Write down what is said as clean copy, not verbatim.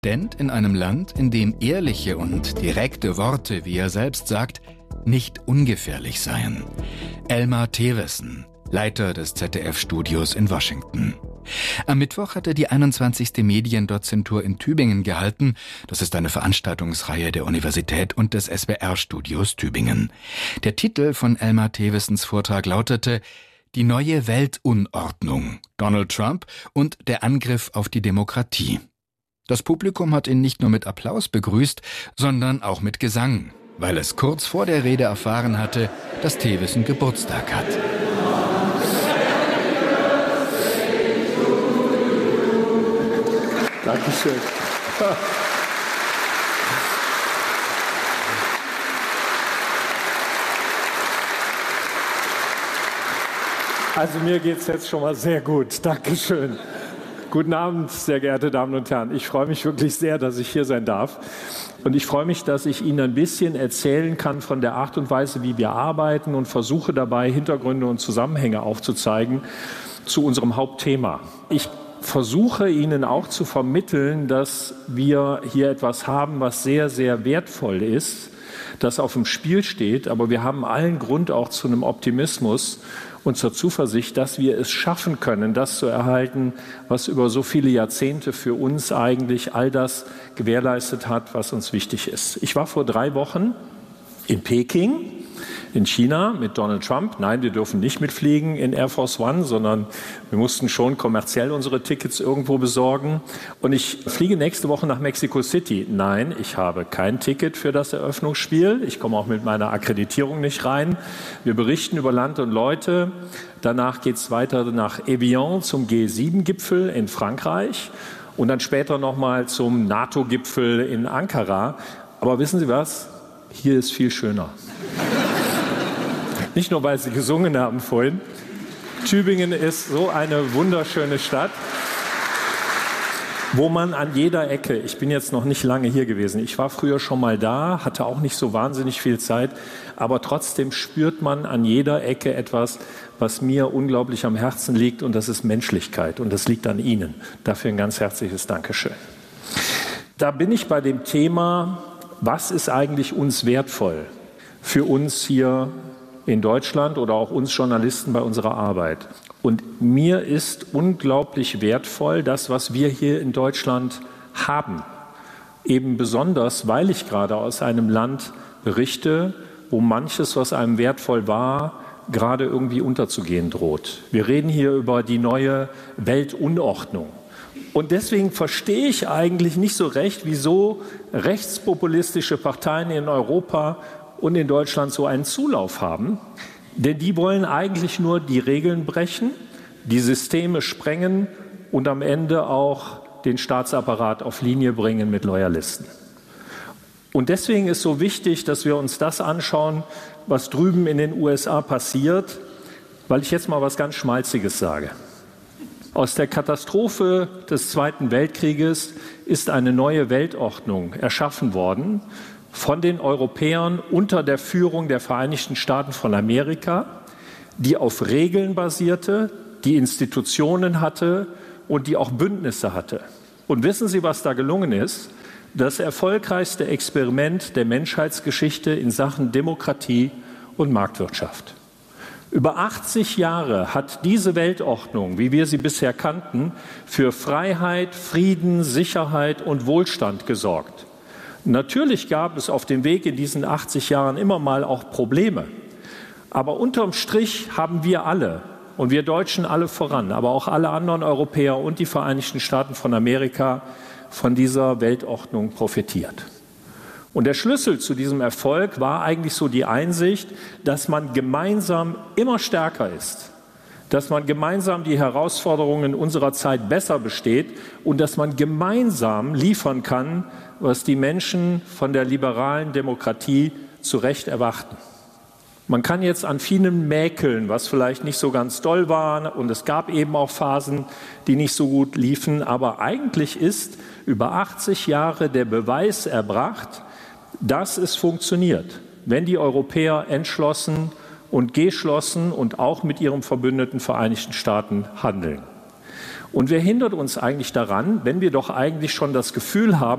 Denn in einem Land, in dem ehrliche und direkte Worte, wie er selbst sagt, nicht ungefährlich seien. Elmar Thewissen, Leiter des ZDF-Studios in Washington. Am Mittwoch hat er die 21. Mediendozentur in Tübingen gehalten. Das ist eine Veranstaltungsreihe der Universität und des SWR-Studios Tübingen. Der Titel von Elmar Thewissens Vortrag lautete »Die neue Weltunordnung, Donald Trump und der Angriff auf die Demokratie«. Das Publikum hat ihn nicht nur mit Applaus begrüßt, sondern auch mit Gesang, weil es kurz vor der Rede erfahren hatte, dass Thewissen Geburtstag hat. Dankeschön. Also mir geht es jetzt schon mal sehr gut. Dankeschön. Guten Abend, sehr geehrte Damen und Herren. Ich freue mich wirklich sehr, dass ich hier sein darf. Und ich freue mich, dass ich Ihnen ein bisschen erzählen kann von der Art und Weise, wie wir arbeiten und versuche dabei, Hintergründe und Zusammenhänge aufzuzeigen zu unserem Hauptthema. Ich versuche Ihnen auch zu vermitteln, dass wir hier etwas haben, was sehr, sehr wertvoll ist, das auf dem Spiel steht. Aber wir haben allen Grund auch zu einem Optimismus und zur Zuversicht, dass wir es schaffen können, das zu erhalten, was über so viele Jahrzehnte für uns eigentlich all das gewährleistet hat, was uns wichtig ist. Ich war vor 3 Wochen in Peking, in China, mit Donald Trump. Nein, wir dürfen nicht mitfliegen in Air Force One, sondern wir mussten schon kommerziell unsere Tickets irgendwo besorgen. Und ich fliege nächste Woche nach Mexico City. Nein, ich habe kein Ticket für das Eröffnungsspiel. Ich komme auch mit meiner Akkreditierung nicht rein. Wir berichten über Land und Leute. Danach geht es weiter nach Evian zum G7-Gipfel in Frankreich und dann später nochmal zum NATO-Gipfel in Ankara. Aber wissen Sie was? Hier ist viel schöner. Nicht nur, weil Sie gesungen haben vorhin. Tübingen ist so eine wunderschöne Stadt, wo man an jeder Ecke, ich bin jetzt noch nicht lange hier gewesen, ich war früher schon mal da, hatte auch nicht so wahnsinnig viel Zeit, aber trotzdem spürt man an jeder Ecke etwas, was mir unglaublich am Herzen liegt, und das ist Menschlichkeit, und das liegt an Ihnen. Dafür ein ganz herzliches Dankeschön. Da bin ich bei dem Thema, was ist eigentlich uns wertvoll für uns hier in Deutschland oder auch uns Journalisten bei unserer Arbeit. Und mir ist unglaublich wertvoll das, was wir hier in Deutschland haben. Eben besonders, weil ich gerade aus einem Land berichte, wo manches, was einem wertvoll war, gerade irgendwie unterzugehen droht. Wir reden hier über die neue Weltunordnung. Und deswegen verstehe ich eigentlich nicht so recht, wieso rechtspopulistische Parteien in Europa und in Deutschland so einen Zulauf haben. Denn die wollen eigentlich nur die Regeln brechen, die Systeme sprengen und am Ende auch den Staatsapparat auf Linie bringen mit Loyalisten. Und deswegen ist so wichtig, dass wir uns das anschauen, was drüben in den USA passiert, weil ich jetzt mal was ganz Schmalziges sage. Aus der Katastrophe des Zweiten Weltkrieges ist eine neue Weltordnung erschaffen worden, von den Europäern unter der Führung der Vereinigten Staaten von Amerika, die auf Regeln basierte, die Institutionen hatte und die auch Bündnisse hatte. Und wissen Sie, was da gelungen ist? Das erfolgreichste Experiment der Menschheitsgeschichte in Sachen Demokratie und Marktwirtschaft. Über 80 Jahre hat diese Weltordnung, wie wir sie bisher kannten, für Freiheit, Frieden, Sicherheit und Wohlstand gesorgt. Natürlich gab es auf dem Weg in diesen 80 Jahren immer mal auch Probleme. Aber unterm Strich haben wir alle, und wir Deutschen alle voran, aber auch alle anderen Europäer und die Vereinigten Staaten von Amerika von dieser Weltordnung profitiert. Und der Schlüssel zu diesem Erfolg war eigentlich so die Einsicht, dass man gemeinsam immer stärker ist, dass man gemeinsam die Herausforderungen unserer Zeit besser besteht und dass man gemeinsam liefern kann, was die Menschen von der liberalen Demokratie zu Recht erwarten. Man kann jetzt an vielen mäkeln, was vielleicht nicht so ganz doll war, und es gab eben auch Phasen, die nicht so gut liefen, aber eigentlich ist über 80 Jahre der Beweis erbracht, dass es funktioniert, wenn die Europäer entschlossen und geschlossen und auch mit ihrem Verbündeten Vereinigten Staaten handeln. Und wer hindert uns eigentlich daran, wenn wir doch eigentlich schon das Gefühl haben,